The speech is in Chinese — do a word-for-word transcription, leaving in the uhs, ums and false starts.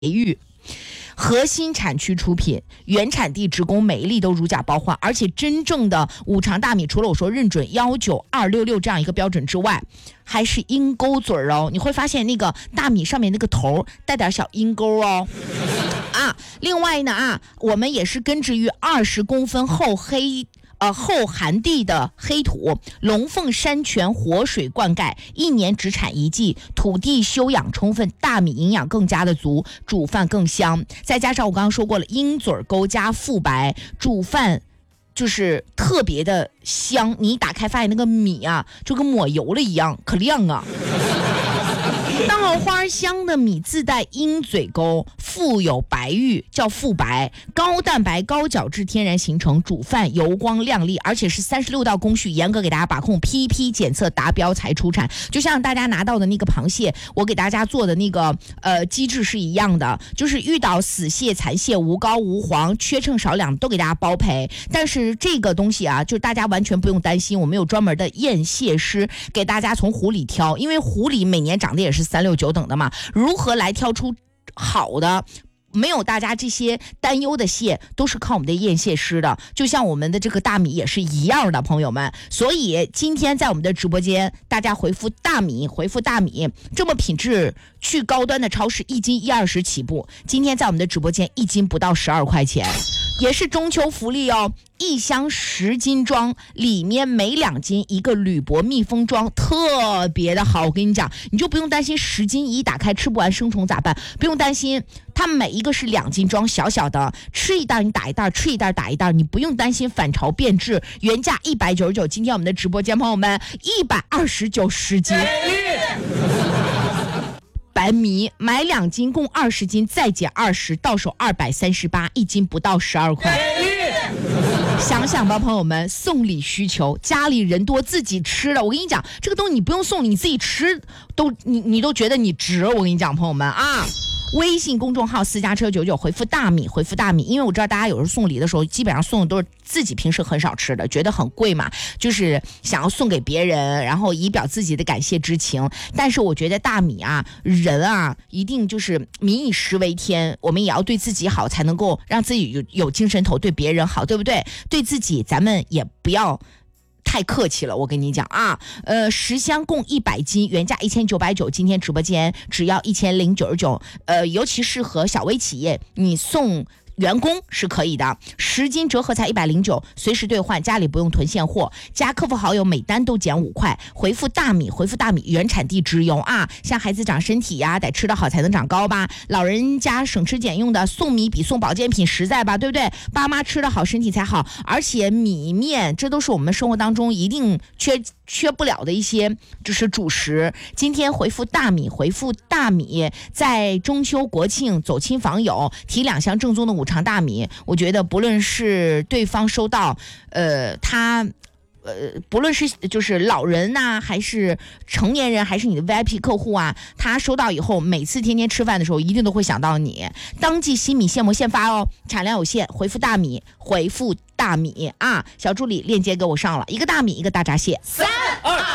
育。核心产区出品，原产地直供，每一粒都如假包换，而且真正的五常大米，除了我说认准幺九二六六这样一个标准之外，还是鹰钩嘴哦。你会发现那个大米上面那个头带点小鹰钩哦。啊，另外呢啊，我们也是根植于二十公分厚黑。呃，后寒地的黑土，龙凤山泉活水灌溉，一年只产一季，土地休养充分，大米营养更加的足，煮饭更香。再加上我刚刚说过了，鹰嘴沟加富白，煮饭就是特别的香。你一打开发现那个米啊，就跟抹油了一样，可亮啊。稻花香的米自带鹰嘴沟，富有白玉，叫富白，高蛋白高角质天然形成，煮饭油光亮丽，而且是三十六道工序严格给大家把控，批批检测达标才出产。就像大家拿到的那个螃蟹，我给大家做的那个呃机制是一样的，就是遇到死蟹残蟹无膏无黄缺称少两都给大家包赔。但是这个东西啊，就大家完全不用担心，我们有专门的验蟹师给大家从湖里挑，因为湖里每年长得也是三六九等的嘛，如何来挑出好的，没有大家这些担忧的蟹，都是靠我们的验蟹师的，就像我们的这个大米也是一样的，朋友们。所以今天在我们的直播间，大家回复大米，回复大米，这么品质去高端的超市一斤一二十起步，今天在我们的直播间一斤不到十二块钱，也是中秋福利哦。一箱十斤装，里面每两斤一个铝箔密封装，特别的好。我跟你讲，你就不用担心十斤一打开吃不完生虫咋办，不用担心，它每一个是两斤装，小小的，吃一袋你打一袋，吃一袋打一袋，你不用担心反潮变质。原价一百九十九，今天我们的直播间朋友们一百二十九十斤。白米买两斤共二十斤，再减二十，到手二百三十八，一斤不到十二块。想想吧，朋友们，送礼需求，家里人多自己吃的，我跟你讲，这个东西你不用送，你自己吃都你你都觉得你值。我跟你讲，朋友们啊。微信公众号私家车九九，回复大米，回复大米，因为我知道大家有时候送礼的时候，基本上送的都是自己平时很少吃的，觉得很贵嘛，就是想要送给别人，然后以表自己的感谢之情。但是我觉得大米啊，人啊，一定就是民以食为天，我们也要对自己好，才能够让自己有有精神头，对别人好，对不对？对自己，咱们也不要太客气了，我跟你讲啊，呃，十箱共一百斤，原价一千九百九，今天直播间只要一千零九十九，呃，尤其适合小微企业，你送员工是可以的，十斤折合才一百零九，随时兑换，家里不用囤现货，加客服好友每单都减五块，回复大米，回复大米，原产地直邮啊。像孩子长身体呀，得吃得好才能长高吧，老人家省吃俭用的，送米比送保健品实在吧，对不对？爸妈吃得好身体才好，而且米面这都是我们生活当中一定缺缺不了的一些就是主食。今天回复大米，回复大米，在中秋国庆走亲访友提两箱正宗的五常大米，我觉得不论是对方收到呃他呃，不论是就是老人呐、啊，还是成年人，还是你的 V I P 客户啊，他收到以后，每次天天吃饭的时候，一定都会想到你。当季新米现磨现发哦，产量有限，回复大米，回复大米啊！小助理链接给我上了，一个大米，一个大闸蟹。三二